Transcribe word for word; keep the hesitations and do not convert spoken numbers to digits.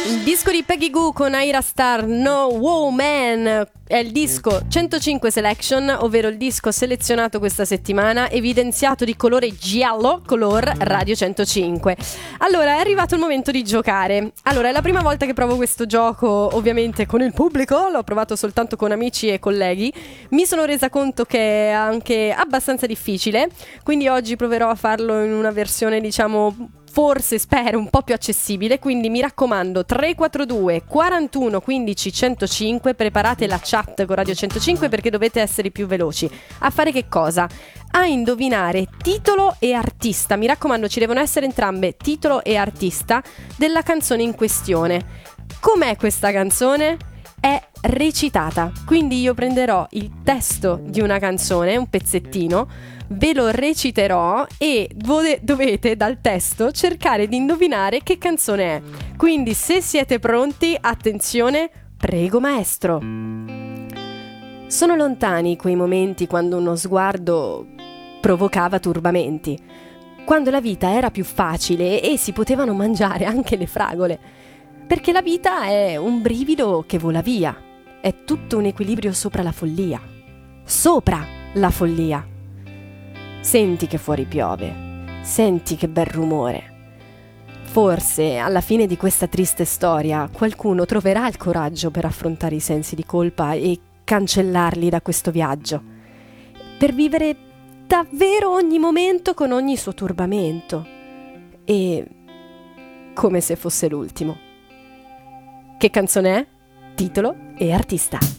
Il disco di Peggy Gou con Ira Star, No Woman, è il disco centocinque Selection, ovvero il disco selezionato questa settimana, evidenziato di colore giallo, color Radio centocinque. Allora, è arrivato il momento di giocare. Allora, è la prima volta che provo questo gioco, ovviamente con il pubblico, l'ho provato soltanto con amici e colleghi. Mi sono resa conto che è anche abbastanza difficile, quindi oggi proverò a farlo in una versione, diciamo, forse, spero, un po' più accessibile, quindi mi raccomando tre quattro due quarantuno quindici centocinque, preparate la chat con Radio centocinque perché dovete essere più veloci. A fare che cosa? A indovinare titolo e artista, mi raccomando ci devono essere entrambe, titolo e artista, della canzone in questione. Com'è questa canzone? È recitata, quindi io prenderò il testo di una canzone, un pezzettino, ve lo reciterò e vo- dovete dal testo cercare di indovinare che canzone è. Quindi se siete pronti, attenzione, prego maestro. Sono lontani quei momenti quando uno sguardo provocava turbamenti, quando la vita era più facile e si potevano mangiare anche le fragole, perché la vita è un brivido che vola via, è tutto un equilibrio sopra la follia, sopra la follia. Senti che fuori piove, senti che bel rumore. Forse alla fine di questa triste storia qualcuno troverà il coraggio per affrontare i sensi di colpa e cancellarli da questo viaggio, per vivere davvero ogni momento con ogni suo turbamento e come se fosse l'ultimo. Che canzone è? Titolo e artista.